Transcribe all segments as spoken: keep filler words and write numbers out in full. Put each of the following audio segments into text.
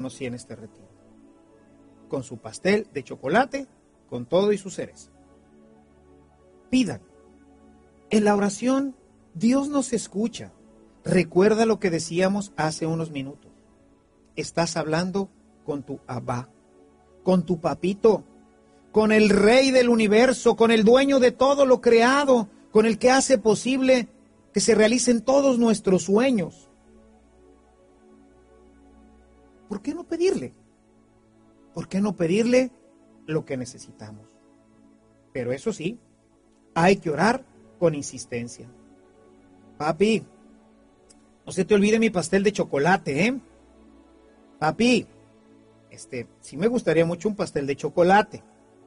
conocí en este retiro. Con su pastel de chocolate, con todo y sus cereza. Pidan. En la oración, Dios nos escucha. Recuerda lo que decíamos hace unos minutos. Estás hablando con tu Abba, con tu papito, con el Rey del universo, con el dueño de todo lo creado, con el que hace posible que se realicen todos nuestros sueños. ¿Por qué no pedirle? ¿Por qué no pedirle lo que necesitamos? Pero eso sí, hay que orar con insistencia. Papi, no se te olvide mi pastel de chocolate, ¿eh? Papi, este, sí me gustaría mucho un pastel de chocolate.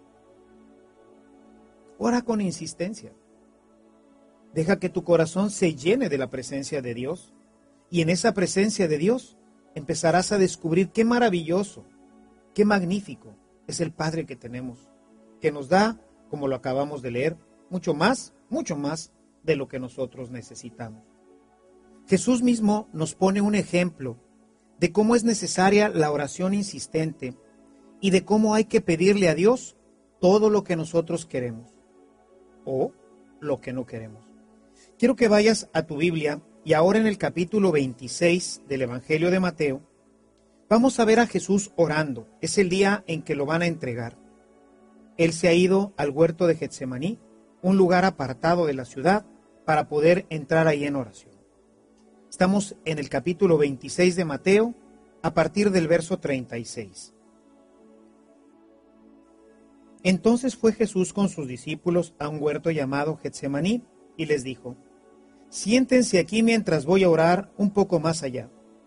Ora con insistencia. Deja que tu corazón se llene de la presencia de Dios. Y en esa presencia de Dios empezarás a descubrir qué maravilloso, qué magnífico es el Padre que tenemos, que nos da, como lo acabamos de leer, mucho más, mucho más de lo que nosotros necesitamos. Jesús mismo nos pone un ejemplo de cómo es necesaria la oración insistente y de cómo hay que pedirle a Dios todo lo que nosotros queremos o lo que no queremos. Quiero que vayas a tu Biblia y ahora en el capítulo veintiséis del Evangelio de Mateo vamos a ver a Jesús orando. Es el día en que lo van a entregar. Él se ha ido al huerto de Getsemaní, un lugar apartado de la ciudad, para poder entrar ahí en oración. Estamos en el capítulo veintiséis de Mateo, a partir del verso treinta y seis. Entonces fue Jesús con sus discípulos a un huerto llamado Getsemaní y les dijo: siéntense aquí mientras voy a orar un poco más allá.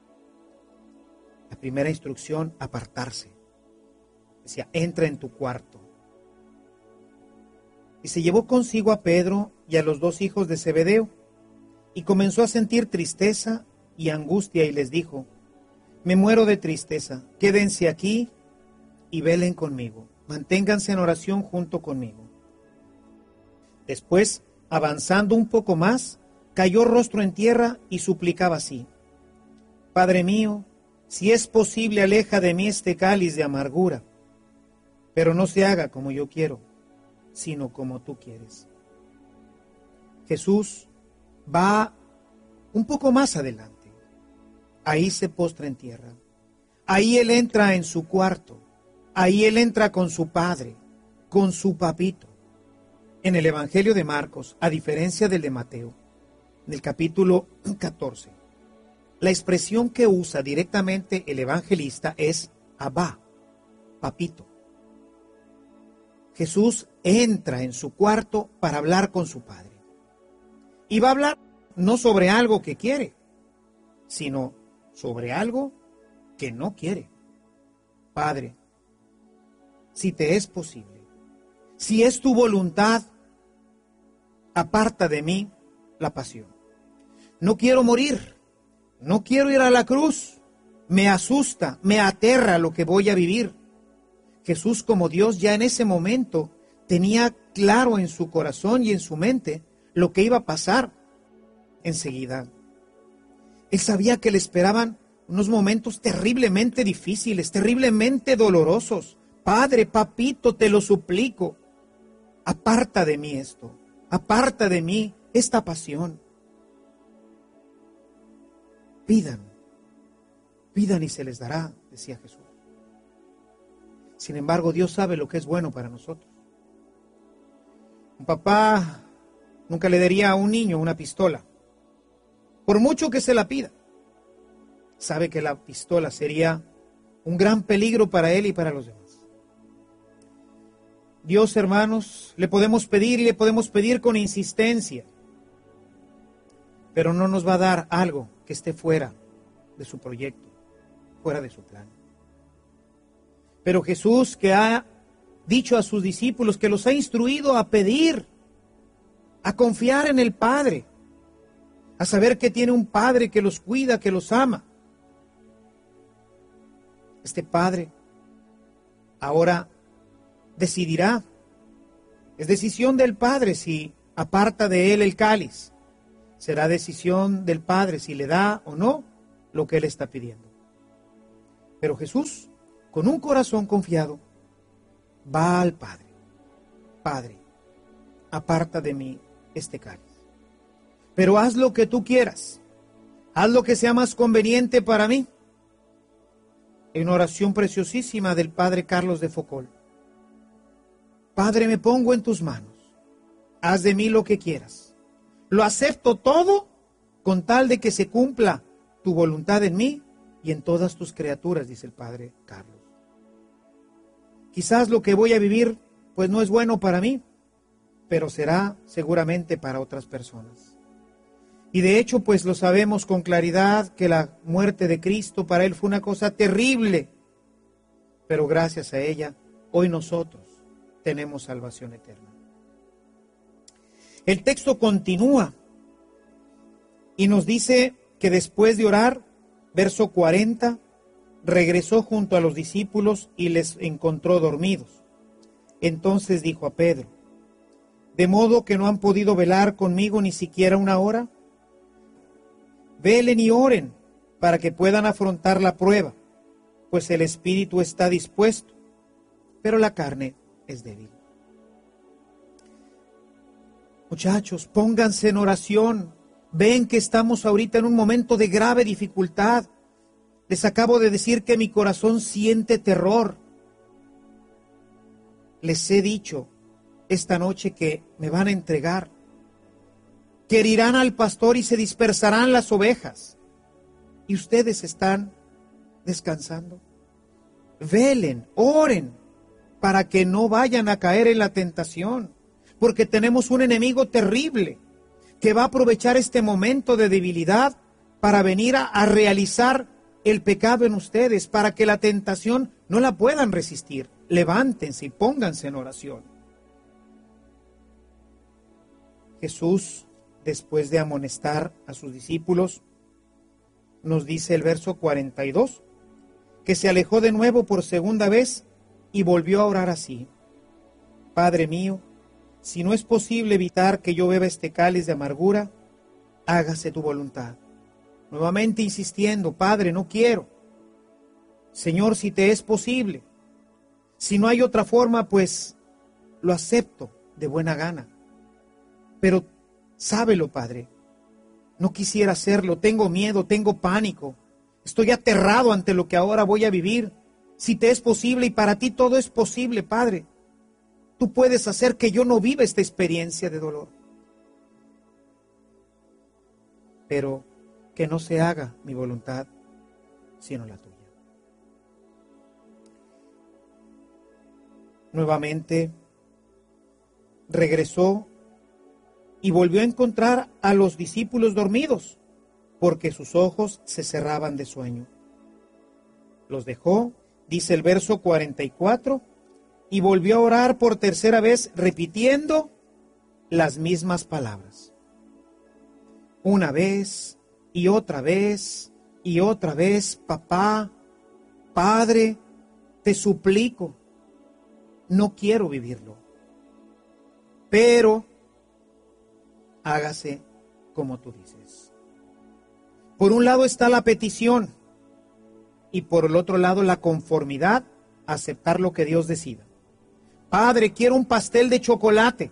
La primera instrucción, apartarse. Decía, entra en tu cuarto. Y se llevó consigo a Pedro y a los dos hijos de Zebedeo, y comenzó a sentir tristeza y angustia, y les dijo: me muero de tristeza, quédense aquí y velen conmigo, manténganse en oración junto conmigo. Después, avanzando un poco más, cayó rostro en tierra y suplicaba así: Padre mío, si es posible, aleja de mí este cáliz de amargura, pero no se haga como yo quiero, sino como tú quieres. Jesús va un poco más adelante. Ahí se postra en tierra. Ahí Él entra en su cuarto. Ahí Él entra con su Padre, con su papito. En el Evangelio de Marcos, a diferencia del de Mateo, en el capítulo catorce, la expresión que usa directamente el evangelista es Abba, papito. Jesús entra en su cuarto para hablar con su Padre. Y va a hablar no sobre algo que quiere, sino sobre algo que no quiere. Padre, si te es posible, si es tu voluntad, aparta de mí la pasión. No quiero morir, no quiero ir a la cruz, me asusta, me aterra lo que voy a vivir. Jesús, como Dios, ya en ese momento tenía claro en su corazón y en su mente lo que iba a pasar enseguida. Él sabía que le esperaban unos momentos terriblemente difíciles, terriblemente dolorosos. Padre, papito, te lo suplico, aparta de mí esto, aparta de mí esta pasión. Pidan, pidan y se les dará, decía Jesús. Sin embargo, Dios sabe lo que es bueno para nosotros. Un papá nunca le daría a un niño una pistola, por mucho que se la pida. Sabe que la pistola sería un gran peligro para él y para los demás. Dios, hermanos, le podemos pedir y le podemos pedir con insistencia, pero no nos va a dar algo que esté fuera de su proyecto, fuera de su plan. Pero Jesús, que ha dicho a sus discípulos, que los ha instruido a pedir, a confiar en el Padre, a saber que tiene un Padre que los cuida, que los ama. Este Padre ahora decidirá, es decisión del Padre si aparta de él el cáliz, será decisión del Padre si le da o no lo que él está pidiendo. Pero Jesús, con un corazón confiado, va al Padre. Padre, aparta de mí este cáliz. Pero haz lo que tú quieras. Haz lo que sea más conveniente para mí. En una oración preciosísima del Padre Carlos de Foucault. Padre, me pongo en tus manos. Haz de mí lo que quieras. Lo acepto todo con tal de que se cumpla tu voluntad en mí y en todas tus criaturas, dice el Padre Carlos. Quizás lo que voy a vivir pues no es bueno para mí, pero será seguramente para otras personas. Y de hecho, pues lo sabemos con claridad que la muerte de Cristo para Él fue una cosa terrible, pero gracias a ella, hoy nosotros tenemos salvación eterna. El texto continúa y nos dice que después de orar, verso cuarenta, regresó junto a los discípulos y les encontró dormidos. Entonces dijo a Pedro, ¿de modo que no han podido velar conmigo ni siquiera una hora? Velen y oren para que puedan afrontar la prueba, pues el espíritu está dispuesto, pero la carne es débil. Muchachos, pónganse en oración. Ven que estamos ahorita en un momento de grave dificultad. Les acabo de decir que mi corazón siente terror. Les he dicho esta noche que me van a entregar, que herirán al pastor y se dispersarán las ovejas. Y ustedes están descansando. Velen, oren, para que no vayan a caer en la tentación, porque tenemos un enemigo terrible que va a aprovechar este momento de debilidad para venir a, a realizar el pecado en ustedes, para que la tentación no la puedan resistir. Levántense y pónganse en oración. Jesús, después de amonestar a sus discípulos, nos dice el verso cuarenta y dos, que se alejó de nuevo por segunda vez y volvió a orar así: Padre mío, si no es posible evitar que yo beba este cáliz de amargura, hágase tu voluntad. Nuevamente insistiendo, Padre, no quiero. Señor, si te es posible. Si no hay otra forma, pues lo acepto de buena gana. Pero sábelo, Padre, no quisiera hacerlo, tengo miedo, tengo pánico, estoy aterrado ante lo que ahora voy a vivir. Si te es posible y para ti todo es posible, Padre, tú puedes hacer que yo no viva esta experiencia de dolor. Pero que no se haga mi voluntad, sino la tuya. Nuevamente regresó y volvió a encontrar a los discípulos dormidos, porque sus ojos se cerraban de sueño. Los dejó, dice el verso cuarenta y cuatro, y volvió a orar por tercera vez, repitiendo las mismas palabras. Una vez, y otra vez, y otra vez, papá, Padre, te suplico, no quiero vivirlo, pero hágase como tú dices. Por un lado está la petición y por el otro lado la conformidad a aceptar lo que Dios decida. Padre, quiero un pastel de chocolate,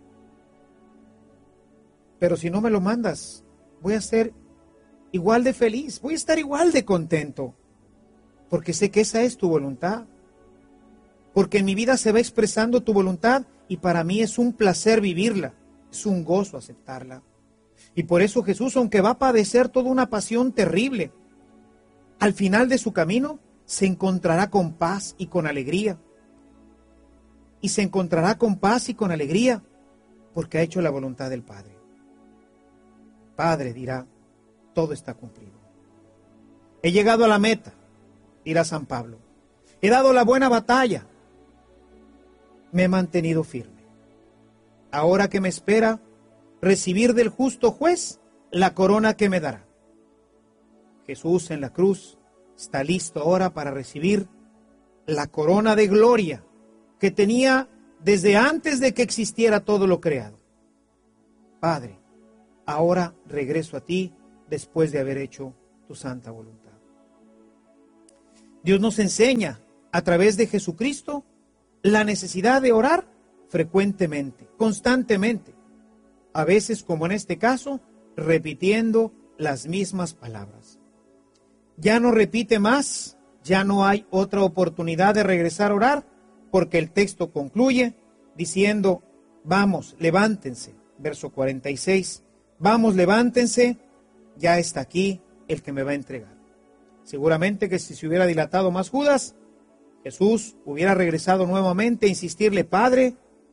pero si no me lo mandas, voy a ser igual de feliz, voy a estar igual de contento, porque sé que esa es tu voluntad, porque en mi vida se va expresando tu voluntad y para mí es un placer vivirla. Es un gozo aceptarla. Y por eso Jesús, aunque va a padecer toda una pasión terrible, al final de su camino se encontrará con paz y con alegría. Y se encontrará con paz y con alegría porque ha hecho la voluntad del Padre. Padre, dirá, todo está cumplido. He llegado a la meta, dirá San Pablo. He dado la buena batalla. Me he mantenido firme. Ahora que me espera recibir del justo juez la corona que me dará. Jesús en la cruz está listo ahora para recibir la corona de gloria que tenía desde antes de que existiera todo lo creado. Padre, ahora regreso a ti después de haber hecho tu santa voluntad. Dios nos enseña a través de Jesucristo la necesidad de orar frecuentemente, constantemente. A veces, como en este caso, repitiendo las mismas palabras. Ya no repite más, ya no hay otra oportunidad de regresar a orar, porque el texto concluye diciendo, vamos, levántense, verso cuarenta y seis, vamos, levántense, ya está aquí el que me va a entregar. Seguramente que si se hubiera dilatado más Judas, Jesús hubiera regresado nuevamente a insistirle, Padre,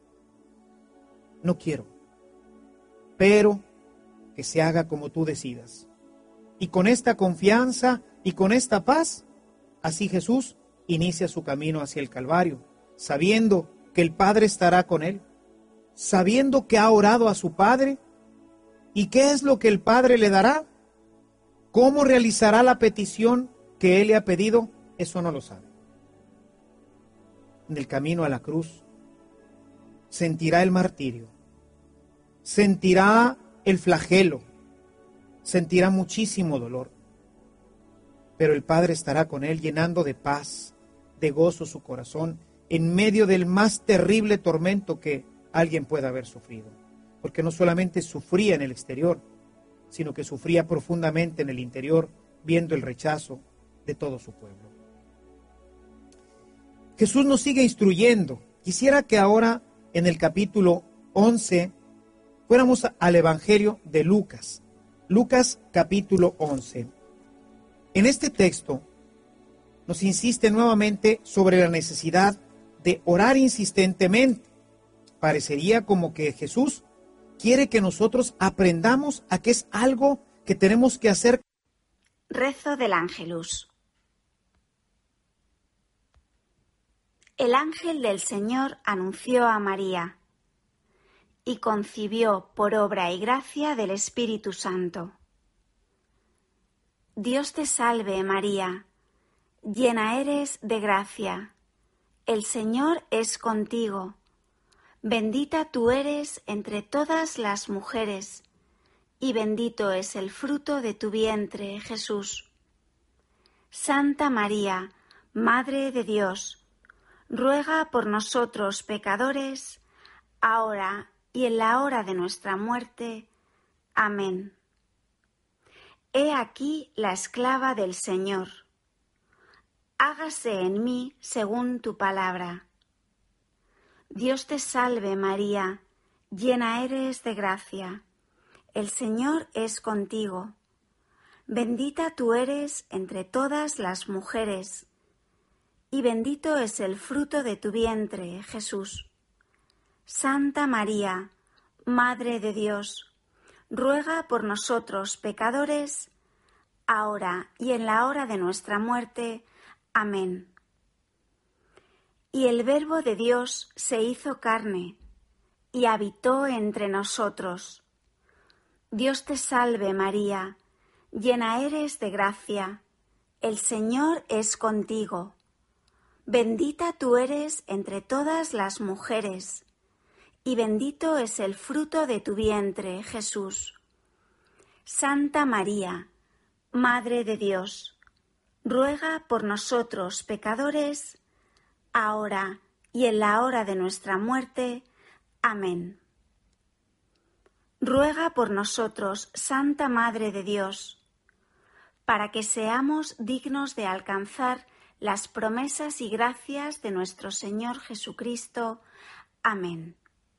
no quiero, pero que se haga como tú decidas. Y con esta confianza y con esta paz, así Jesús inicia su camino hacia el Calvario, sabiendo que el Padre estará con él, sabiendo que ha orado a su Padre, y qué es lo que el Padre le dará, cómo realizará la petición que él le ha pedido, eso no lo sabe. En el camino a la cruz, sentirá el martirio, sentirá el flagelo, sentirá muchísimo dolor, pero el Padre estará con él llenando de paz, de gozo su corazón, en medio del más terrible tormento que alguien pueda haber sufrido, porque no solamente sufría en el exterior, sino que sufría profundamente en el interior, viendo el rechazo de todo su pueblo. Jesús nos sigue instruyendo. Quisiera que ahora, en el capítulo once, fuéramos al Evangelio de Lucas. Lucas capítulo once. En este texto nos insiste nuevamente sobre la necesidad de orar insistentemente. Parecería como que Jesús quiere que nosotros aprendamos a que es algo que tenemos que hacer. Rezo del Ángelus. El ángel del Señor anunció a María y concibió por obra y gracia del Espíritu Santo. Dios te salve, María, llena eres de gracia, el Señor es contigo. Bendita tú eres entre todas las mujeres, y bendito es el fruto de tu vientre, Jesús. Santa María, Madre de Dios, ruega por nosotros pecadores, ahora y en la hora de nuestra muerte. Amén. He aquí la esclava del Señor. Hágase en mí según tu palabra. Dios te salve, María, llena eres de gracia. El Señor es contigo. Bendita tú eres entre todas las mujeres, y bendito es el fruto de tu vientre, Jesús. Santa María, Madre de Dios, ruega por nosotros pecadores, ahora y en la hora de nuestra muerte. Amén. Y el Verbo de Dios se hizo carne y habitó entre nosotros. Dios te salve, María, llena eres de gracia, el Señor es contigo. Bendita tú eres entre todas las mujeres, y bendito es el fruto de tu vientre, Jesús. Santa María, Madre de Dios, ruega por nosotros pecadores, ahora y en la hora de nuestra muerte. Amén. Ruega por nosotros, Santa Madre de Dios, para que seamos dignos de alcanzar las promesas y gracias de nuestro Señor Jesucristo. Amén.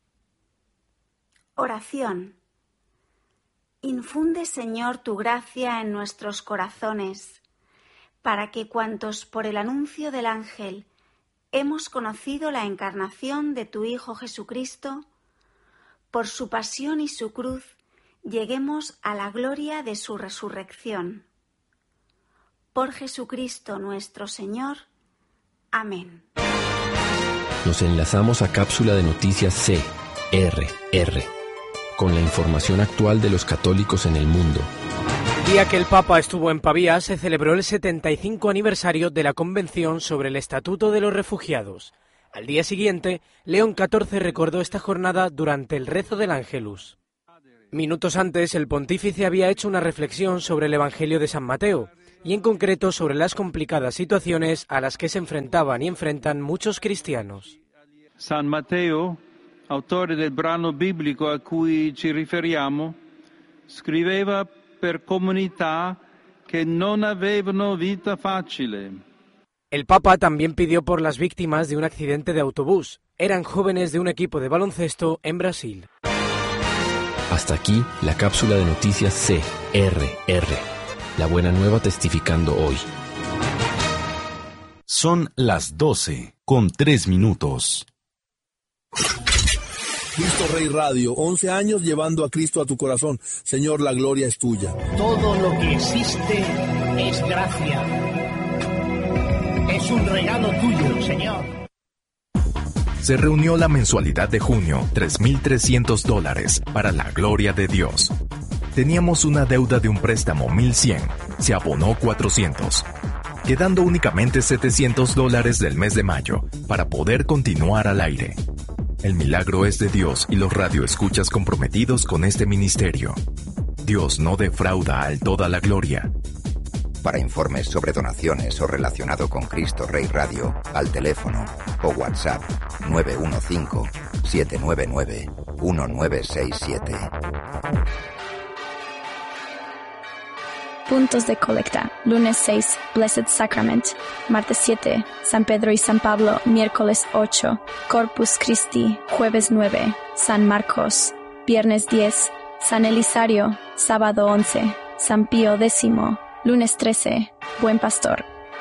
Oración. Infunde, Señor, tu gracia en nuestros corazones, para que cuantos por el anuncio del ángel hemos conocido la encarnación de tu Hijo Jesucristo, por su pasión y su cruz lleguemos a la gloria de su resurrección. Por Jesucristo nuestro Señor. Amén. Nos enlazamos a cápsula de noticias C R R con la información actual de los católicos en el mundo. Día que el Papa estuvo en Pavía, se celebró el setenta y cinco aniversario de la Convención sobre el Estatuto de los Refugiados. Al día siguiente, León catorce recordó esta jornada durante el rezo del Ángelus. Minutos antes, el pontífice había hecho una reflexión sobre el Evangelio de San Mateo, y en concreto sobre las complicadas situaciones a las que se enfrentaban y enfrentan muchos cristianos. San Matteo, autore del brano biblico a cui ci riferiamo, scriveva per comunità che non avevano vita facile. El Papa también pidió por las víctimas de un accidente de autobús. Eran jóvenes de un equipo de baloncesto en Brasil. Hasta aquí la cápsula de noticias C R R. La buena nueva testificando hoy. Son las doce con tres minutos. Cristo Rey Radio, once años llevando a Cristo a tu corazón. Señor, la gloria es tuya. Todo lo que existe es gracia. Es un regalo tuyo, Señor. Se reunió la mensualidad de junio, tres mil trescientos dólares, para la gloria de Dios. Teníamos una deuda de un préstamo mil cien, se abonó cuatrocientos, quedando únicamente setecientos dólares del mes de mayo para poder continuar al aire. El milagro es de Dios y los radioescuchas comprometidos con este ministerio. Dios no defrauda al toda la gloria. Para informes sobre donaciones o relacionado con Cristo Rey Radio, al teléfono o WhatsApp nueve uno cinco, siete nueve nueve, uno nueve seis siete. Puntos de colecta. Lunes seis, Blessed Sacrament. Martes siete, San Pedro y San Pablo. Miércoles ocho, Corpus Christi. Jueves nueve, San Marcos. Viernes diez, San Elisario. Sábado once, San Pío X. Lunes trece, Buen Pastor.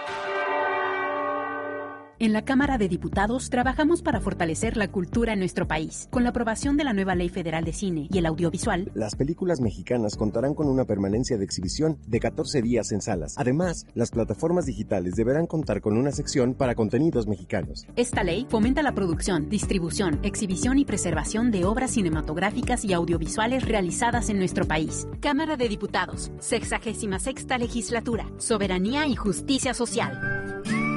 En la Cámara de Diputados trabajamos para fortalecer la cultura en nuestro país. Con la aprobación de la nueva Ley Federal de Cine y el Audiovisual, las películas mexicanas contarán con una permanencia de exhibición de catorce días en salas. Además, las plataformas digitales deberán contar con una sección para contenidos mexicanos. Esta ley fomenta la producción, distribución, exhibición y preservación de obras cinematográficas y audiovisuales realizadas en nuestro país. Cámara de Diputados, sexagésima sexta Legislatura, Soberanía y Justicia Social.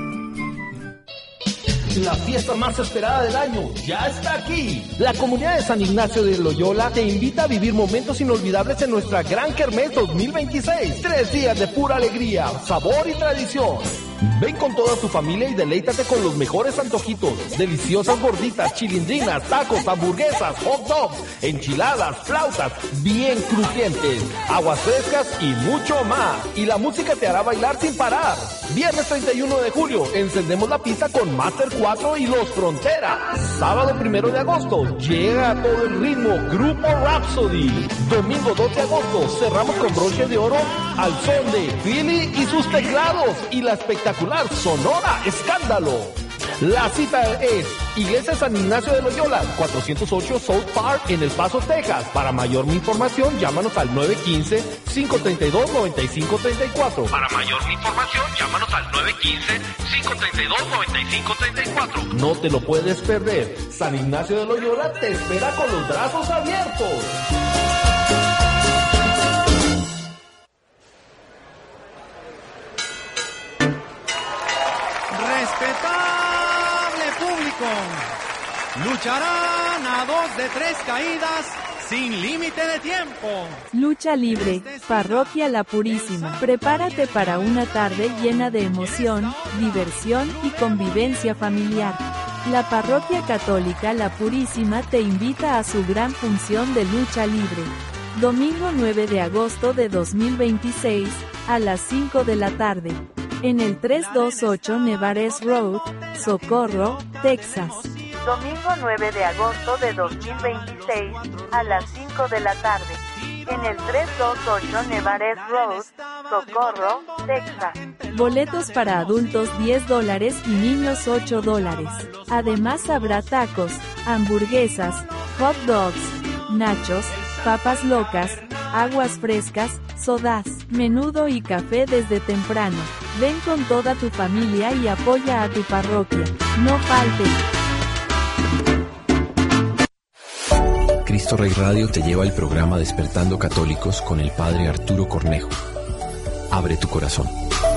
La fiesta más esperada del año ya está aquí. La comunidad de San Ignacio de Loyola te invita a vivir momentos inolvidables en nuestra Gran Kermés dos mil veintiséis. Tres días de pura alegría, sabor y tradición. Ven con toda tu familia y deleítate con los mejores antojitos, deliciosas gorditas, chilindrinas, tacos, hamburguesas, hot dogs, enchiladas, flautas, bien crujientes, aguas frescas y mucho más. Y la música te hará bailar sin parar. Viernes treinta y uno de julio, encendemos la pista con Master cuatro y Los Frontera. Sábado primero de agosto, llega a todo el ritmo Grupo Rhapsody. Domingo dos de agosto, cerramos con broche de oro al son de Philly y sus teclados y la espectacular Sonora Escándalo. La cita es Iglesia San Ignacio de Loyola, cuatrocientos ocho South Park en El Paso, Texas. Para mayor información, llámanos al nueve uno cinco, cinco tres dos, nueve cinco tres cuatro. Para mayor información, llámanos al nueve uno cinco, cinco tres dos, nueve cinco tres cuatro. No te lo puedes perder. San Ignacio de Loyola te espera con los brazos abiertos. Lucharán a dos de tres caídas sin límite de tiempo. Lucha libre, Parroquia La Purísima. Prepárate para una tarde llena de emoción, diversión y convivencia familiar. La Parroquia Católica La Purísima te invita a su gran función de lucha libre. Domingo nueve de agosto de dos mil veintiséis, a las cinco de la tarde. En el trescientos veintiocho Nevares Road, Socorro, Texas. Domingo nueve de agosto de dos mil veintiséis, a las cinco de la tarde. En el trescientos veintiocho Nevares Road, Socorro, Texas. Boletos para adultos diez dólares y niños ocho dólares. Además habrá tacos, hamburguesas, hot dogs, nachos, papas locas, aguas frescas, sodas, menudo y café desde temprano. Ven con toda tu familia y apoya a tu parroquia. No faltes. Cristo Rey Radio te lleva el programa Despertando Católicos con el Padre Arturo Cornejo. Abre tu corazón.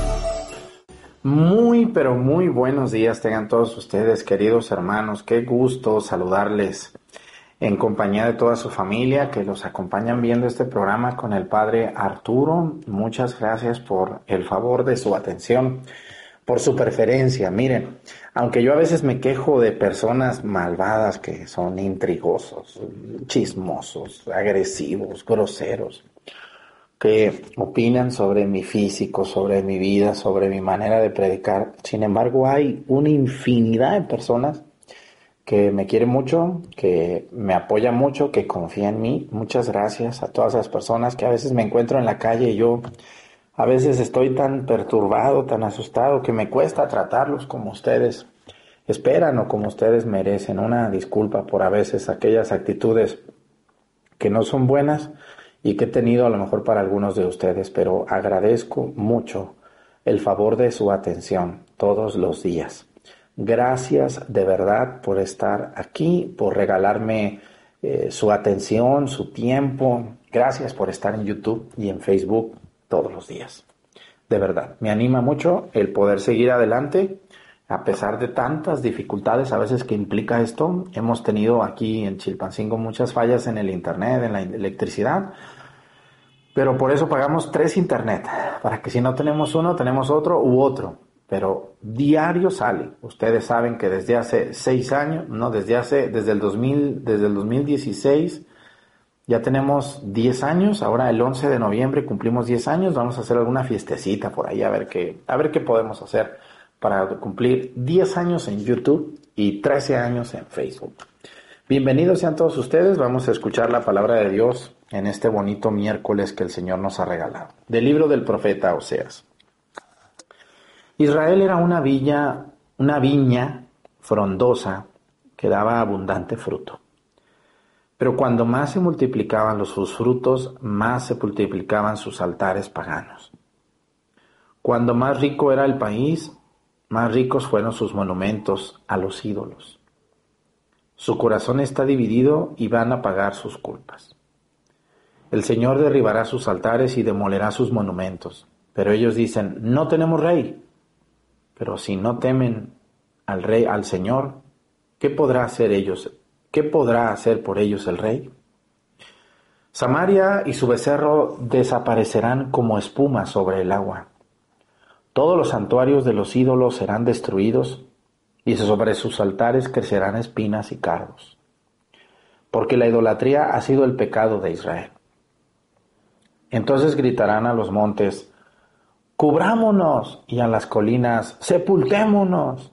Muy, pero muy buenos días tengan todos ustedes, queridos hermanos. Qué gusto saludarles en compañía de toda su familia que los acompañan viendo este programa con el Padre Arturo. Muchas gracias por el favor de su atención, por su preferencia. Miren, aunque yo a veces me quejo de personas malvadas que son intrigosos, chismosos, agresivos, groseros, que opinan sobre mi físico, sobre mi vida, sobre mi manera de predicar. Sin embargo, hay una infinidad de personas que me quieren mucho, que me apoyan mucho, que confían en mí. Muchas gracias a todas esas personas que a veces me encuentro en la calle y yo a veces estoy tan perturbado, tan asustado, que me cuesta tratarlos como ustedes esperan o como ustedes merecen. Una disculpa por a veces aquellas actitudes que no son buenas y que he tenido a lo mejor para algunos de ustedes, pero agradezco mucho el favor de su atención todos los días. Gracias de verdad por estar aquí, por regalarme eh, su atención, su tiempo. Gracias por estar en YouTube y en Facebook todos los días. De verdad, me anima mucho el poder seguir adelante a pesar de tantas dificultades a veces que implica esto. Hemos tenido aquí en Chilpancingo muchas fallas en el internet, en la electricidad, pero por eso pagamos tres internet, para que si no tenemos uno, tenemos otro u otro, pero diario sale. Ustedes saben que desde hace seis años, no, desde hace, desde el dos mil, desde el dos mil dieciséis, ya tenemos diez años. Ahora el once de noviembre cumplimos diez años. Vamos a hacer alguna fiestecita por ahí a ver qué, a ver qué podemos hacer para cumplir diez años en YouTube y trece años en Facebook. Bienvenidos sean todos ustedes. Vamos a escuchar la palabra de Dios en este bonito miércoles que el Señor nos ha regalado. Del libro del profeta Oseas. Israel era una villa, una viña frondosa que daba abundante fruto. Pero cuando más se multiplicaban los, sus frutos, más se multiplicaban sus altares paganos. Cuando más rico era el país, más ricos fueron sus monumentos a los ídolos. Su corazón está dividido y van a pagar sus culpas. El Señor derribará sus altares y demolerá sus monumentos. Pero ellos dicen, no tenemos rey. Pero si no temen al rey, al Señor, ¿qué podrá hacer ellos? ¿Qué podrá hacer por ellos el rey? Samaria y su becerro desaparecerán como espuma sobre el agua. Todos los santuarios de los ídolos serán destruidos y sobre sus altares crecerán espinas y cardos. Porque la idolatría ha sido el pecado de Israel. Entonces gritarán a los montes, cubrámonos, y a las colinas, sepultémonos.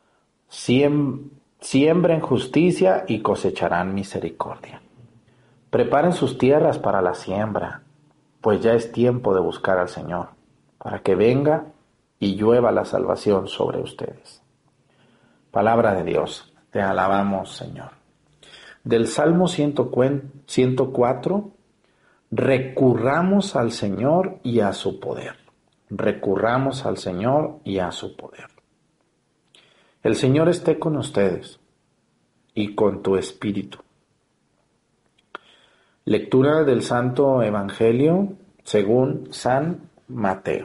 Siem, siembren justicia y cosecharán misericordia. Preparen sus tierras para la siembra, pues ya es tiempo de buscar al Señor, para que venga y llueva la salvación sobre ustedes. Palabra de Dios, te alabamos, Señor. Del Salmo ciento cuatro, recurramos al Señor y a su poder. Recurramos al Señor y a su poder. El Señor esté con ustedes y con tu espíritu. Lectura del Santo Evangelio según San Mateo.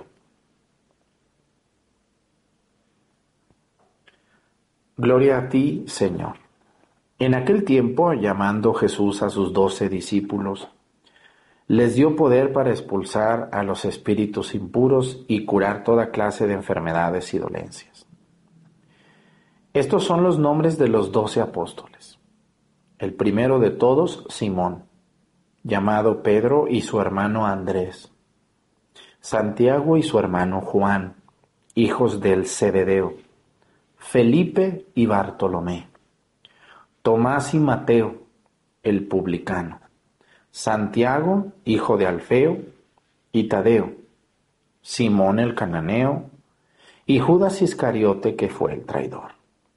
Gloria a ti, Señor. En aquel tiempo, llamando Jesús a sus doce discípulos, les dio poder para expulsar a los espíritus impuros y curar toda clase de enfermedades y dolencias. Estos son los nombres de los doce apóstoles. El primero de todos, Simón, llamado Pedro, y su hermano Andrés. Santiago y su hermano Juan, hijos del Zebedeo. Felipe y Bartolomé. Tomás y Mateo, el publicano. Santiago, hijo de Alfeo, y Tadeo. Simón el cananeo, y Judas Iscariote, que fue el traidor.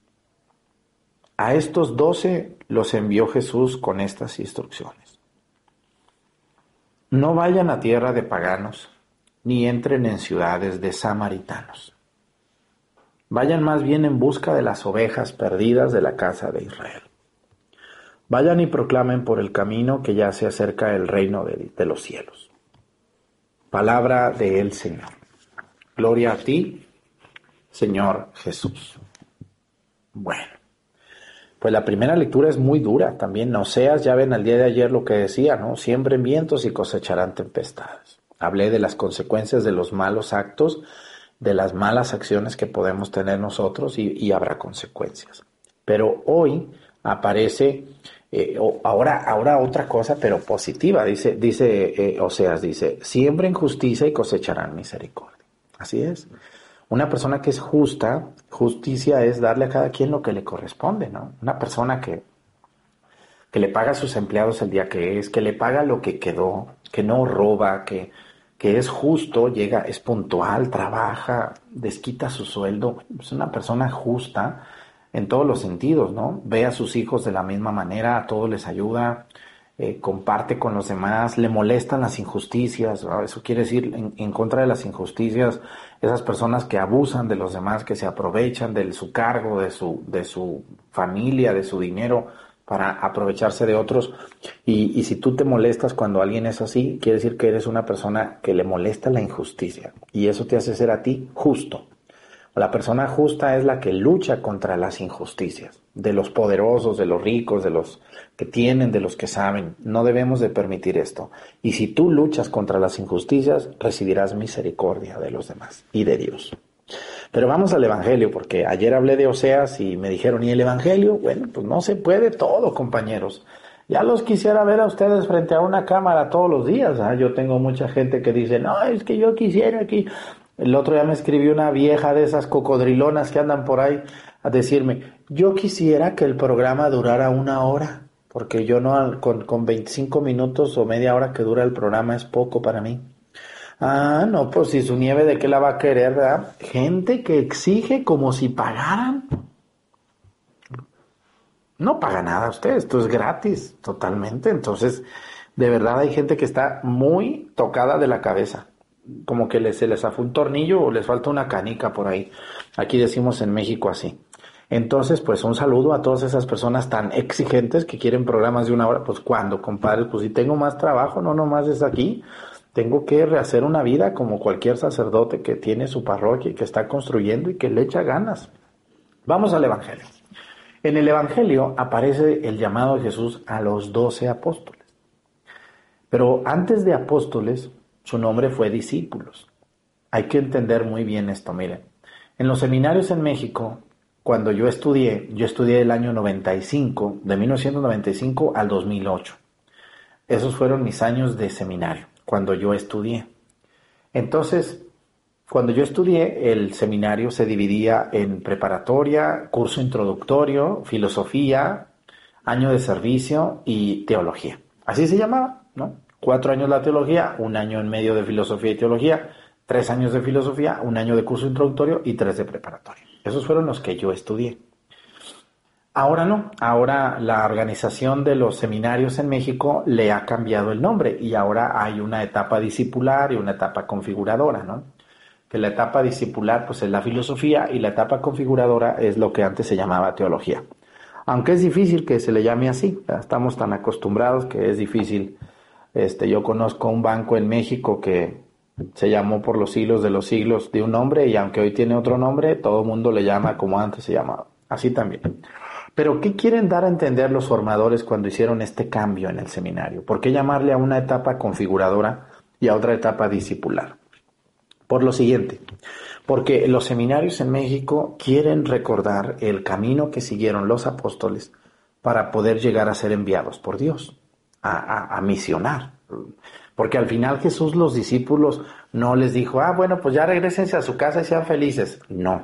A estos doce los envió Jesús con estas instrucciones. No vayan a tierra de paganos, ni entren en ciudades de samaritanos. Vayan más bien en busca de las ovejas perdidas de la casa de Israel. Vayan y proclamen por el camino que ya se acerca el reino de, de los cielos. Palabra del Señor. Gloria a ti, Señor Jesús. Bueno, Pues la primera lectura es muy dura también. Oseas, ya ven al día de ayer lo que decía, ¿no? Siembren vientos y cosecharán tempestades. Hablé de las consecuencias de los malos actos, de las malas acciones que podemos tener nosotros y, y habrá consecuencias. Pero hoy aparece eh, ahora, ahora otra cosa, pero positiva. Dice, dice eh, Oseas, dice, siembren justicia y cosecharán misericordia. Así es. Una persona que es justa, justicia es darle a cada quien lo que le corresponde, ¿no? Una persona que, que le paga a sus empleados el día que es, que le paga lo que quedó, que no roba, que, que es justo, llega, es puntual, trabaja, desquita su sueldo. Es una persona justa en todos los sentidos, ¿no? Ve a sus hijos de la misma manera, a todos les ayuda, eh, comparte con los demás, le molestan las injusticias, ¿no? Eso quiere decir en, en contra de las injusticias, esas personas que abusan de los demás, que se aprovechan de su cargo, de su, de su familia, de su dinero, para aprovecharse de otros. Y, y si tú te molestas cuando alguien es así, quiere decir que eres una persona que le molesta la injusticia. Y eso te hace ser a ti justo. La persona justa es la que lucha contra las injusticias, de los poderosos, de los ricos, de los que tienen, de los que saben. No debemos de permitir esto. Y si tú luchas contra las injusticias, recibirás misericordia de los demás y de Dios. Pero vamos al Evangelio, porque ayer hablé de Oseas y me dijeron, ¿y el Evangelio? Bueno, pues no se puede todo, compañeros. Ya los quisiera ver a ustedes frente a una cámara todos los días. ¿eh? Yo tengo mucha gente que dice, no, es que yo quisiera aquí. El otro día me escribió una vieja de esas cocodrilonas que andan por ahí a decirme, yo quisiera que el programa durara una hora, porque yo no, con, con veinticinco minutos o media hora que dura el programa es poco para mí. Ah, no, pues si su nieve, ¿de qué la va a querer, verdad? Gente que exige como si pagaran. No paga nada usted, esto es gratis, totalmente. Entonces, de verdad hay gente que está muy tocada de la cabeza. Como que les, se les afó un tornillo o les falta una canica por ahí. Aquí decimos en México así. Entonces, pues un saludo a todas esas personas tan exigentes que quieren programas de una hora. Pues cuando, compadre, pues si tengo más trabajo, no nomás es aquí. Tengo que rehacer una vida como cualquier sacerdote que tiene su parroquia y que está construyendo y que le echa ganas. Vamos al Evangelio. En el Evangelio aparece el llamado de Jesús a los doce apóstoles. Pero antes de apóstoles, su nombre fue discípulos. Hay que entender muy bien esto, miren. En los seminarios en México, cuando yo estudié, yo estudié el año noventa y cinco, de mil novecientos noventa y cinco al dos mil ocho. Esos fueron mis años de seminario, cuando yo estudié. Entonces, cuando yo estudié, el seminario se dividía en preparatoria, curso introductorio, filosofía, año de servicio y teología. Así se llamaba, ¿no? Cuatro años la teología, un año en medio de filosofía y teología, tres años de filosofía, un año de curso introductorio y tres de preparatoria. Esos fueron los que yo estudié. Ahora no, ahora la organización de los seminarios en México le ha cambiado el nombre y ahora hay una etapa discipular y una etapa configuradora, ¿no? Que la etapa discipular pues es la filosofía y la etapa configuradora es lo que antes se llamaba teología. Aunque es difícil que se le llame así, estamos tan acostumbrados que es difícil. Este, yo conozco un banco en México que se llamó por los siglos de los siglos de un nombre y aunque hoy tiene otro nombre, todo el mundo le llama como antes se llamaba. Así también. Pero ¿qué quieren dar a entender los formadores cuando hicieron este cambio en el seminario? ¿Por qué llamarle a una etapa configuradora y a otra etapa discipular? Por lo siguiente, porque los seminarios en México quieren recordar el camino que siguieron los apóstoles para poder llegar a ser enviados por Dios. A, a, a misionar, porque al final Jesús los discípulos no les dijo, ah bueno pues ya regrésense a su casa y sean felices, no,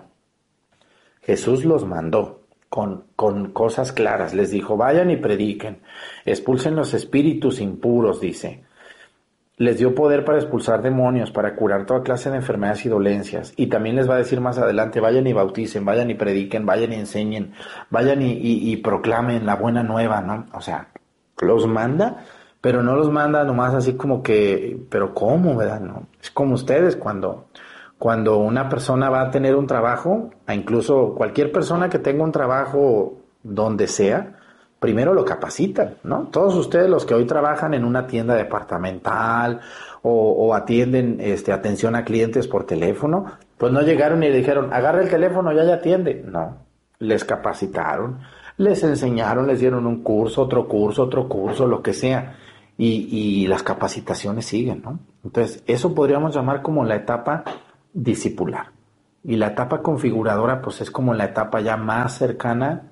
Jesús los mandó con, con cosas claras, les dijo vayan y prediquen, expulsen los espíritus impuros, dice, les dio poder para expulsar demonios, para curar toda clase de enfermedades y dolencias, y también les va a decir más adelante, vayan y bauticen, vayan y prediquen, vayan y enseñen, vayan y, y, y proclamen la buena nueva, ¿no? O sea, los manda, pero no los manda nomás así como que, pero ¿cómo, verdad? No, es como ustedes cuando, cuando una persona va a tener un trabajo, a incluso cualquier persona que tenga un trabajo donde sea, primero lo capacitan, ¿no? Todos ustedes los que hoy trabajan en una tienda departamental o, o atienden este, atención a clientes por teléfono, pues no llegaron y le dijeron, agarra el teléfono, ya ya atiende. No, les capacitaron. Les enseñaron, les dieron un curso, otro curso, otro curso, lo que sea. Y, y las capacitaciones siguen, ¿no? Entonces, eso podríamos llamar como la etapa discipular. Y la etapa configuradora, pues es como la etapa ya más cercana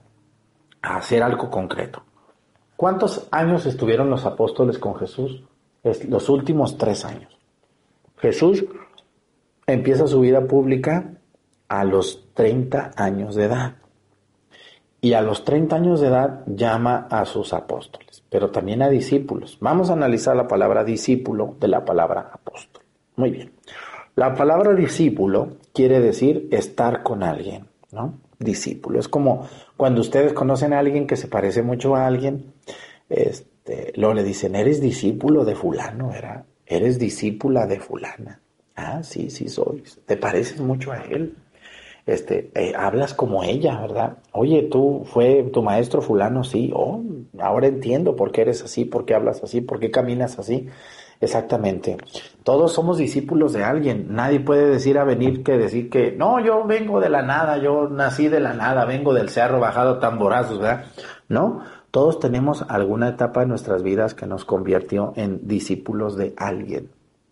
a hacer algo concreto. ¿Cuántos años estuvieron los apóstoles con Jesús? Es los últimos tres años. Jesús empieza su vida pública a los treinta años de edad. Y a los treinta años de edad llama a sus apóstoles, pero también a discípulos. Vamos a analizar la palabra discípulo de la palabra apóstol. Muy bien. La palabra discípulo quiere decir estar con alguien, ¿no? Discípulo. Es como cuando ustedes conocen a alguien que se parece mucho a alguien, este, luego le dicen, eres discípulo de fulano, ¿verdad? Eres discípula de fulana. Ah, sí, sí soy. Te pareces mucho a él. Este, eh, hablas como ella, ¿verdad? Oye, tú fue tu maestro fulano, sí. Oh, ahora entiendo por qué eres así, por qué hablas así, por qué caminas así. Exactamente. Todos somos discípulos de alguien. Nadie puede decir a venir que decir que no, yo vengo de la nada, yo nací de la nada, vengo del cerro bajado tamborazos, ¿verdad? No, todos tenemos alguna etapa en nuestras vidas que nos convirtió en discípulos de alguien,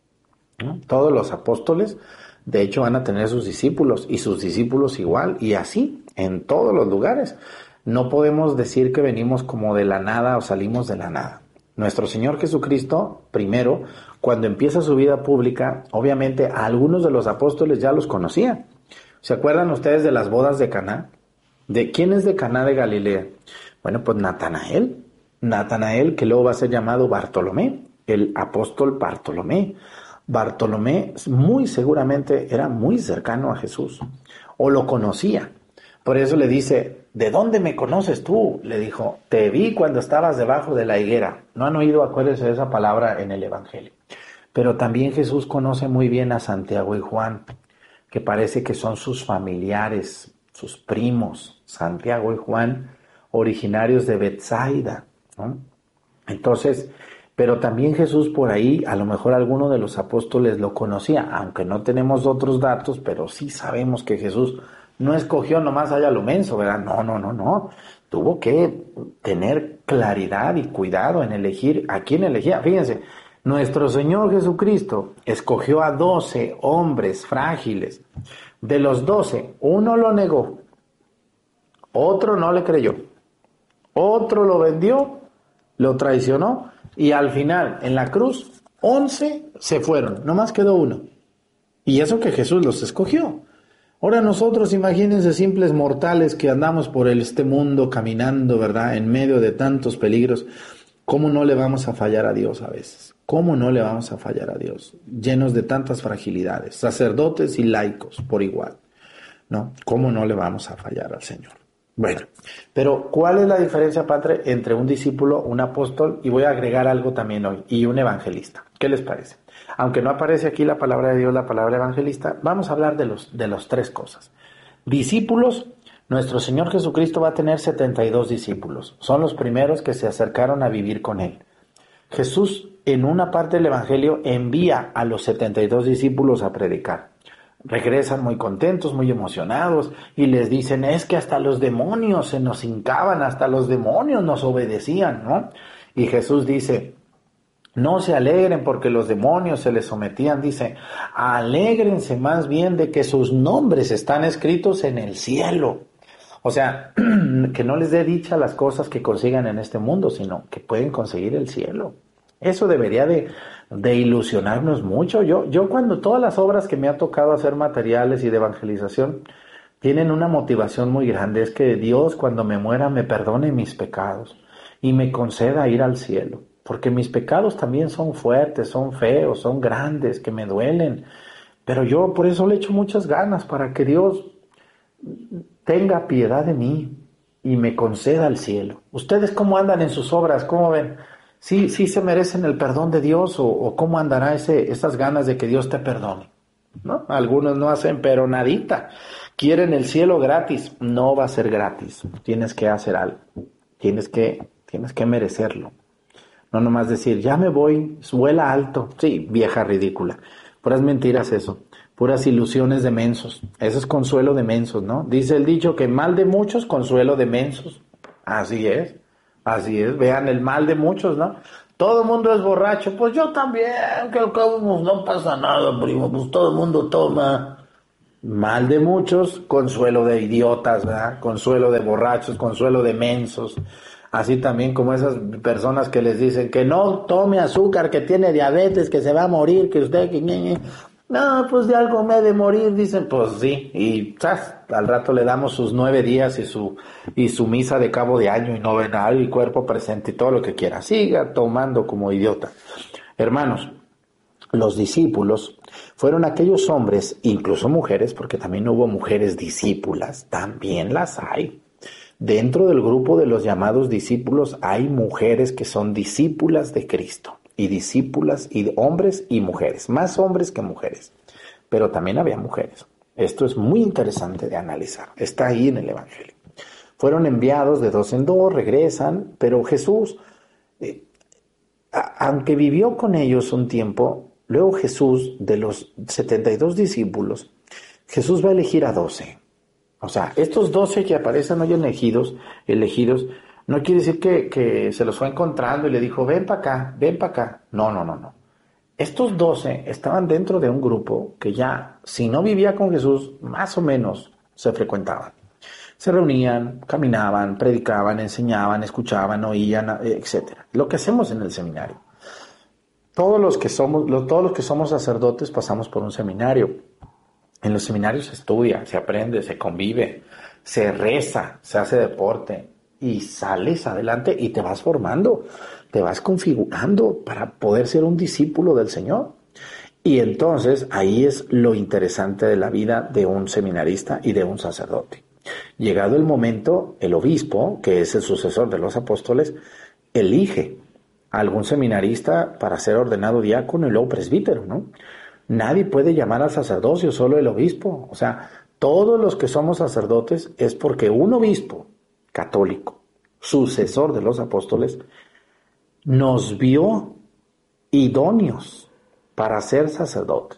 ¿no? Todos los apóstoles, de hecho, van a tener sus discípulos y sus discípulos igual, y así en todos los lugares. No podemos decir que venimos como de la nada o salimos de la nada. Nuestro Señor Jesucristo, primero, cuando empieza su vida pública, obviamente a algunos de los apóstoles ya los conocía. ¿Se acuerdan ustedes de las bodas de Caná? ¿De quién es de Caná de Galilea? Bueno, pues Natanael. Natanael, que luego va a ser llamado Bartolomé, el apóstol Bartolomé. Bartolomé muy seguramente era muy cercano a Jesús, o lo conocía. Por eso le dice, ¿de dónde me conoces tú? Le dijo, te vi cuando estabas debajo de la higuera. No han oído, acuérdense de esa palabra en el Evangelio. Pero también Jesús conoce muy bien a Santiago y Juan, que parece que son sus familiares, sus primos, Santiago y Juan, originarios de Betsaida, ¿no? Entonces, pero también Jesús por ahí, a lo mejor alguno de los apóstoles lo conocía, aunque no tenemos otros datos, pero sí sabemos que Jesús no escogió nomás allá lo menso, ¿verdad? No, no, no, no. Tuvo que tener claridad y cuidado en elegir a quién elegía. Fíjense, nuestro Señor Jesucristo escogió a doce hombres frágiles. De los doce, uno lo negó, otro no le creyó, otro lo vendió, lo traicionó, y al final, en la cruz, once se fueron, nomás quedó uno. Y eso que Jesús los escogió. Ahora nosotros, imagínense, simples mortales que andamos por este mundo caminando, ¿verdad?, en medio de tantos peligros, ¿cómo no le vamos a fallar a Dios a veces? ¿Cómo no le vamos a fallar a Dios? Llenos de tantas fragilidades, sacerdotes y laicos por igual, ¿no? ¿Cómo no le vamos a fallar al Señor? Bueno, pero ¿cuál es la diferencia, Padre, entre un discípulo, un apóstol, y voy a agregar algo también hoy, y un evangelista? ¿Qué les parece? Aunque no aparece aquí la palabra de Dios, la palabra evangelista, vamos a hablar de los de las tres cosas. Discípulos, nuestro Señor Jesucristo va a tener setenta y dos discípulos. Son los primeros que se acercaron a vivir con Él. Jesús, en una parte del Evangelio, envía a los setenta y dos discípulos a predicar. Regresan muy contentos, muy emocionados, y les dicen, es que hasta los demonios se nos hincaban, hasta los demonios nos obedecían, ¿no? Y Jesús dice, no se alegren porque los demonios se les sometían, dice, alégrense más bien de que sus nombres están escritos en el cielo. O sea, que no les dé dicha las cosas que consigan en este mundo, sino que pueden conseguir el cielo. Eso debería de, de ilusionarnos mucho. Yo, yo cuando todas las obras que me ha tocado hacer materiales y de evangelización tienen una motivación muy grande, es que Dios cuando me muera me perdone mis pecados y me conceda ir al cielo. Porque mis pecados también son fuertes, son feos, son grandes, que me duelen. Pero yo por eso le echo muchas ganas para que Dios tenga piedad de mí y me conceda el cielo. ¿Ustedes cómo andan en sus obras? ¿Cómo ven? ¿Sí, sí se merecen el perdón de Dios o, o cómo andará ese, esas ganas de que Dios te perdone? ¿No? Algunos no hacen pero nadita. Quieren el cielo gratis. No va a ser gratis. Tienes que hacer algo. Tienes que, tienes que merecerlo. No nomás decir, ya me voy, vuela alto. Sí, vieja ridícula. Puras mentiras eso. Puras ilusiones de mensos. Eso es consuelo de mensos, ¿no? Dice el dicho que mal de muchos, consuelo de mensos. Así es, así es. Vean el mal de muchos, ¿no? Todo el mundo es borracho. Pues yo también, que al cabo pues, no pasa nada, primo. Pues todo el mundo toma. Mal de muchos, consuelo de idiotas, ¿verdad? Consuelo de borrachos, consuelo de mensos. Así también como esas personas que les dicen que no tome azúcar, que tiene diabetes, que se va a morir, que usted... que no, pues de algo me he de morir, dicen, pues sí. Y ¡zas! Al rato le damos sus nueve días y su y su misa de cabo de año y novenario y cuerpo presente y todo lo que quiera. Siga tomando como idiota. Hermanos, los discípulos fueron aquellos hombres, incluso mujeres, porque también hubo mujeres discípulas, también las hay. Dentro del grupo de los llamados discípulos hay mujeres que son discípulas de Cristo, y discípulas, y hombres y mujeres, más hombres que mujeres, pero también había mujeres. Esto es muy interesante de analizar, está ahí en el Evangelio. Fueron enviados de dos en dos, regresan, pero Jesús, eh, a, aunque vivió con ellos un tiempo, luego Jesús, de los setenta y dos discípulos, Jesús va a elegir a doce. O sea, estos doce que aparecen hoy elegidos, elegidos, no quiere decir que, que se los fue encontrando y le dijo, ven para acá, ven para acá. No, no, no, no. Estos doce estaban dentro de un grupo que ya, si no vivía con Jesús, más o menos se frecuentaban. Se reunían, caminaban, predicaban, enseñaban, escuchaban, oían, etcétera. Lo que hacemos en el seminario. Todos los que somos, todos los que somos sacerdotes pasamos por un seminario. En los seminarios se estudia, se aprende, se convive, se reza, se hace deporte y sales adelante y te vas formando, te vas configurando para poder ser un discípulo del Señor. Y entonces ahí es lo interesante de la vida de un seminarista y de un sacerdote. Llegado el momento, el obispo, que es el sucesor de los apóstoles, elige a algún seminarista para ser ordenado diácono y luego presbítero, ¿no? Nadie puede llamar al sacerdocio, solo el obispo. O sea, todos los que somos sacerdotes es porque un obispo católico, sucesor de los apóstoles, nos vio idóneos para ser sacerdotes.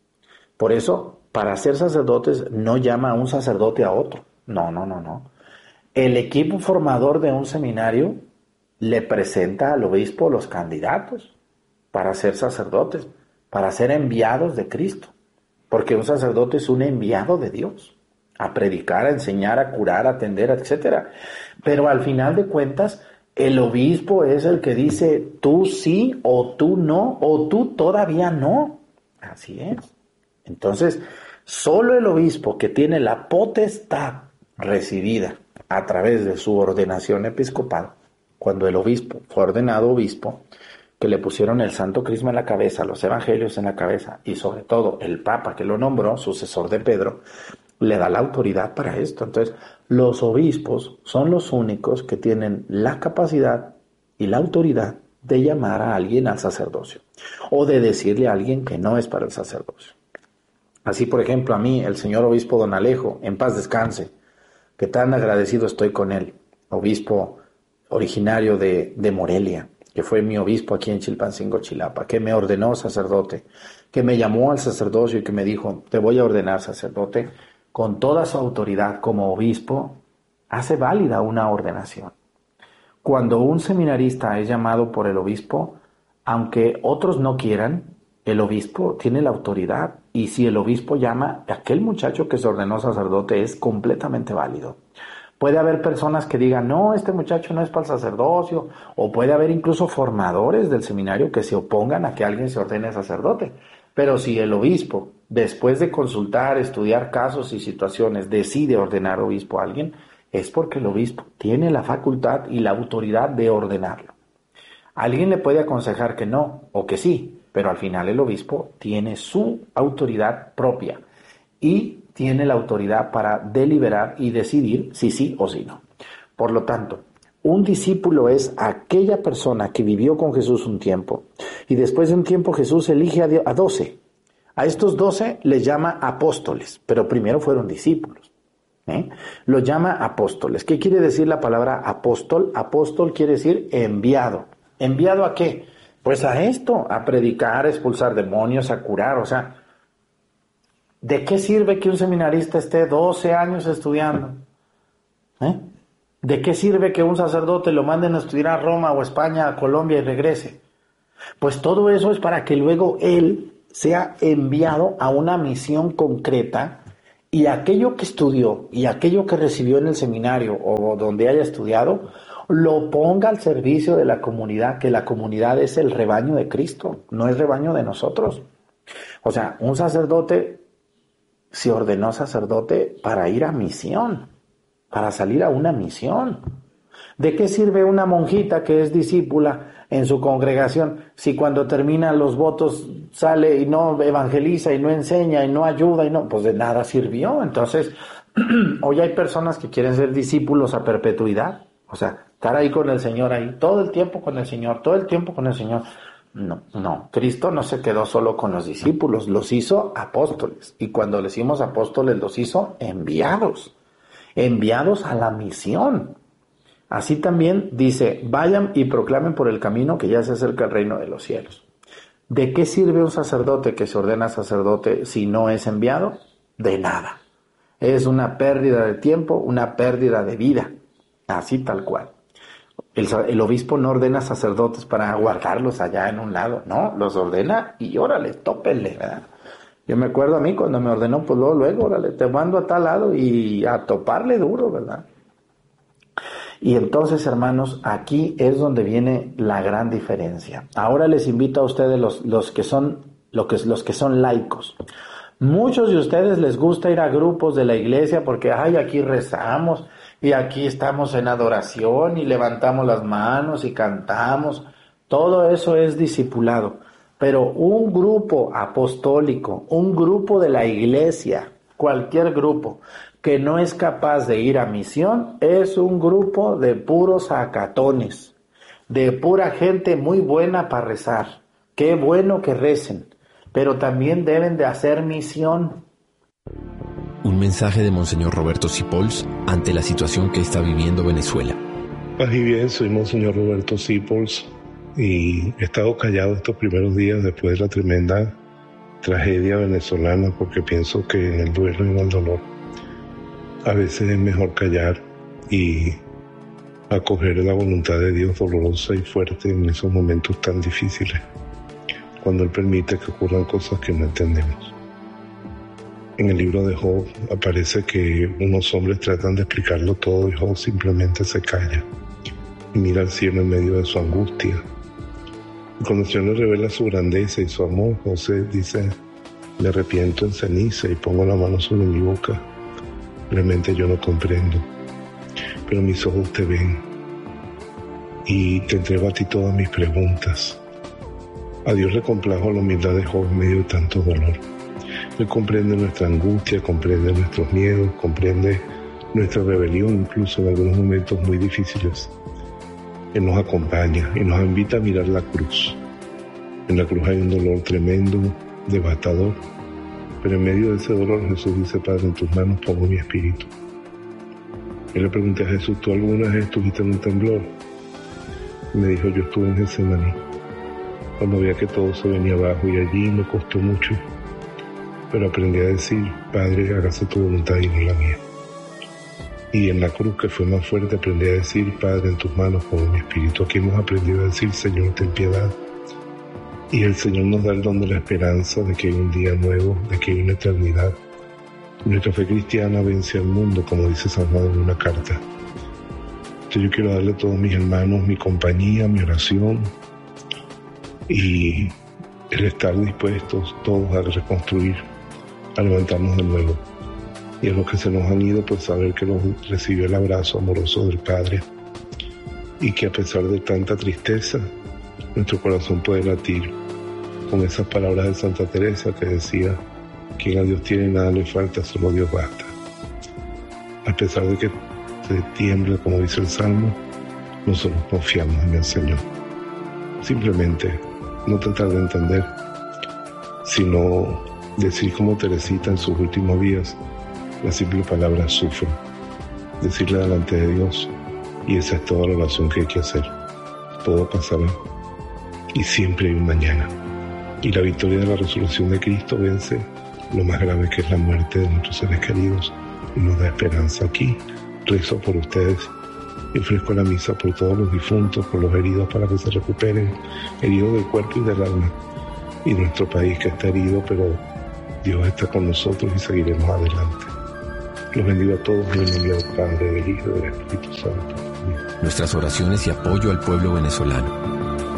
Por eso, para ser sacerdotes no llama a un sacerdote a otro. No, no, no, no. El equipo formador de un seminario le presenta al obispo los candidatos para ser sacerdotes, para ser enviados de Cristo, porque un sacerdote es un enviado de Dios, a predicar, a enseñar, a curar, a atender, etcétera. Pero al final de cuentas, el obispo es el que dice, tú sí, o tú no, o tú todavía no. Así es. Entonces, solo el obispo que tiene la potestad recibida a través de su ordenación episcopal, cuando el obispo fue ordenado obispo, que le pusieron el santo crisma en la cabeza, los evangelios en la cabeza, y sobre todo el papa que lo nombró, sucesor de Pedro, le da la autoridad para esto. Entonces, los obispos son los únicos que tienen la capacidad y la autoridad de llamar a alguien al sacerdocio, o de decirle a alguien que no es para el sacerdocio. Así, por ejemplo, a mí, el señor obispo don Alejo, en paz descanse, que tan agradecido estoy con él, obispo originario de, de Morelia, que fue mi obispo aquí en Chilpancingo, Chilapa, que me ordenó sacerdote, que me llamó al sacerdocio y que me dijo, te voy a ordenar sacerdote, con toda su autoridad como obispo, hace válida una ordenación. Cuando un seminarista es llamado por el obispo, aunque otros no quieran, el obispo tiene la autoridad, y si el obispo llama, aquel muchacho que se ordenó sacerdote es completamente válido. Puede haber personas que digan, no, este muchacho no es para el sacerdocio, o puede haber incluso formadores del seminario que se opongan a que alguien se ordene sacerdote. Pero si el obispo, después de consultar, estudiar casos y situaciones, decide ordenar obispo a alguien, es porque el obispo tiene la facultad y la autoridad de ordenarlo. Alguien le puede aconsejar que no, o que sí, pero al final el obispo tiene su autoridad propia y tiene la autoridad para deliberar y decidir si sí o si no. Por lo tanto, un discípulo es aquella persona que vivió con Jesús un tiempo y después de un tiempo Jesús elige a doce. A estos doce les llama apóstoles, pero primero fueron discípulos. ¿eh? Los llama apóstoles. ¿Qué quiere decir la palabra apóstol? Apóstol quiere decir enviado. ¿Enviado a qué? Pues a esto, a predicar, a expulsar demonios, a curar, o sea, ¿de qué sirve que un seminarista esté doce años estudiando? ¿Eh? ¿De qué sirve que un sacerdote lo manden a estudiar a Roma o a España, a Colombia y regrese? Pues todo eso es para que luego él sea enviado a una misión concreta y aquello que estudió y aquello que recibió en el seminario o donde haya estudiado, lo ponga al servicio de la comunidad, que la comunidad es el rebaño de Cristo, no es rebaño de nosotros. O sea, un sacerdote se ordenó sacerdote para ir a misión, para salir a una misión. ¿De qué sirve una monjita que es discípula en su congregación si cuando terminan los votos sale y no evangeliza y no enseña y no ayuda y no, pues de nada sirvió? Entonces, hoy hay personas que quieren ser discípulos a perpetuidad, o sea, estar ahí con el Señor, ahí todo el tiempo con el Señor, todo el tiempo con el Señor. No, no, Cristo no se quedó solo con los discípulos, los hizo apóstoles, y cuando le hicimos apóstoles los hizo enviados, enviados a la misión. Así también dice, vayan y proclamen por el camino que ya se acerca el reino de los cielos. ¿De qué sirve un sacerdote que se ordena sacerdote si no es enviado? De nada. Es una pérdida de tiempo, una pérdida de vida. Así tal cual. El, el obispo no ordena sacerdotes para guardarlos allá en un lado, no, los ordena y órale, tópenle, ¿verdad? Yo me acuerdo a mí cuando me ordenó, pues luego, luego, órale, te mando a tal lado y a toparle duro, ¿verdad? Y entonces, hermanos, aquí es donde viene la gran diferencia. Ahora les invito a ustedes, los, los, que, son, lo que, los que son laicos. Muchos de ustedes les gusta ir a grupos de la iglesia porque, ay, aquí rezamos y aquí estamos en adoración y levantamos las manos y cantamos. Todo eso es discipulado. Pero un grupo apostólico, un grupo de la iglesia, cualquier grupo que no es capaz de ir a misión, es un grupo de puros acatones, de pura gente muy buena para rezar. Qué bueno que recen, pero también deben de hacer misión. Un mensaje de Monseñor Roberto Sipols ante la situación que está viviendo Venezuela. Paz y bien, soy Monseñor Roberto Sipols y he estado callado estos primeros días después de la tremenda tragedia venezolana porque pienso que en el duelo y en el dolor a veces es mejor callar y acoger la voluntad de Dios dolorosa y fuerte en esos momentos tan difíciles, cuando Él permite que ocurran cosas que no entendemos. En el libro de Job aparece que unos hombres tratan de explicarlo todo y Job simplemente se calla y mira al cielo en medio de su angustia. Y cuando el Señor le revela su grandeza y su amor, José dice, me arrepiento en ceniza y pongo la mano sobre mi boca. Realmente yo no comprendo, pero mis ojos te ven y te entrego a ti todas mis preguntas. A Dios le complajo la humildad de Job en medio de tanto dolor. Él comprende nuestra angustia, comprende nuestros miedos, comprende nuestra rebelión, incluso en algunos momentos muy difíciles. Él nos acompaña y nos invita a mirar la cruz. En la cruz hay un dolor tremendo, devastador, pero en medio de ese dolor Jesús dice, Padre, en tus manos pongo mi espíritu. Yo le pregunté a Jesús, ¿tú alguna vez estuviste en un temblor? Y me dijo, yo estuve en Getsemaní, cuando veía que todo se venía abajo y allí me costó mucho, pero aprendí a decir, Padre, hágase tu voluntad y no la mía. Y en la cruz, que fue más fuerte, aprendí a decir, Padre, en tus manos pongo mi espíritu. Aquí hemos aprendido a decir, Señor, ten piedad. Y el Señor nos da el don de la esperanza de que hay un día nuevo, de que hay una eternidad. Nuestra fe cristiana vence al mundo, como dice San Juan en una carta. Entonces yo quiero darle a todos mis hermanos mi compañía, mi oración y el estar dispuestos todos a reconstruir, a levantarnos de nuevo. Y a los que se nos han ido, pues saber que los recibió el abrazo amoroso del Padre y que a pesar de tanta tristeza, nuestro corazón puede latir con esas palabras de Santa Teresa que decía, quien a Dios tiene nada le falta, solo Dios basta. A pesar de que se tiembla, como dice el Salmo, nosotros confiamos en el Señor. Simplemente no tratar de entender, sino decir como Teresita en sus últimos días, la simple palabra sufro, decirle delante de Dios, y esa es toda la oración que hay que hacer. Todo pasará y siempre hay un mañana. Y la victoria de la resurrección de Cristo vence lo más grave, que es la muerte de nuestros seres queridos, y nos da esperanza. Aquí rezo por ustedes Y ofrezco la misa por todos los difuntos, por los heridos para que se recuperen, heridos del cuerpo y del alma. Y nuestro país que está herido, pero Dios está con nosotros y seguiremos adelante. Los bendigo a todos en el nombre del Padre, del Hijo y del Espíritu Santo. Amén. Nuestras oraciones y apoyo al pueblo venezolano.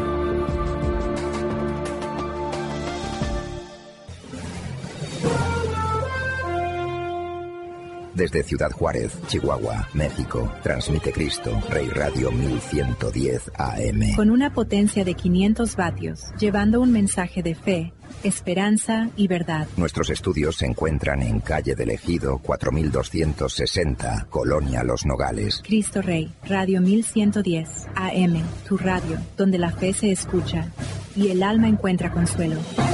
Desde Ciudad Juárez, Chihuahua, México, transmite Cristo Rey Radio mil ciento diez A M. Con una potencia de quinientos vatios, llevando un mensaje de fe, esperanza y verdad. Nuestros estudios se encuentran en calle del Ejido cuatro mil doscientos sesenta, Colonia Los Nogales. Cristo Rey, Radio mil ciento diez A M, tu radio, donde la fe se escucha y el alma encuentra consuelo.